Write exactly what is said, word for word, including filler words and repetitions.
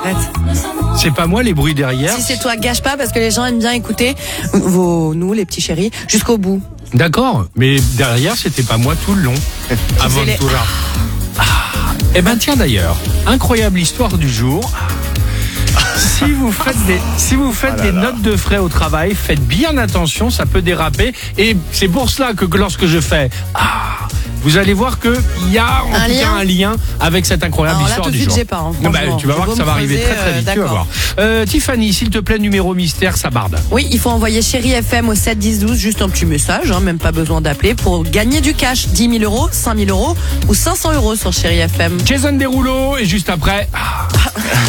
arrête. C'est pas moi les bruits derrière. Si c'est toi, gâche pas parce que les gens aiment bien écouter vos, nous les petits chéris, jusqu'au bout. D'accord, mais derrière c'était pas moi tout le long. Aventura. Ah. Eh ben tiens d'ailleurs, incroyable histoire du jour. Si vous faites des, si vous faites Ah là des là. notes de frais au travail, faites bien attention, ça peut déraper. Et c'est pour cela que, que lorsque je fais ah, vous allez voir que il y a en Un tout cas lien un lien avec cette incroyable Alors là, histoire tout de du suite, jour. j'ai pas, hein, Non, bah, franchement. tu vas Je voir vais que ça me va arriver creuser, très très euh, vite. Tu vas d'accord. voir. Euh, Tiffany, s'il te plaît, numéro mystère, ça barde. Oui, il faut envoyer Chéri F M au sept dix douze, juste un petit message, hein, même pas besoin d'appeler, pour gagner du cash, dix mille euros, cinq mille euros ou cinq cents euros sur Chéri F M. Jason Derulo et juste après. Ah.